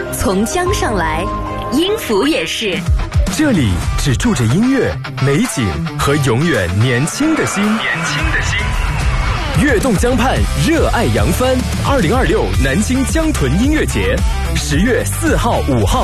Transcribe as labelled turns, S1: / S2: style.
S1: 从江上来，音符也是。
S2: 这里只住着音乐、美景和永远年轻的心。跃动江畔，热爱扬帆。2026南京江豚音乐节，10月4号、5号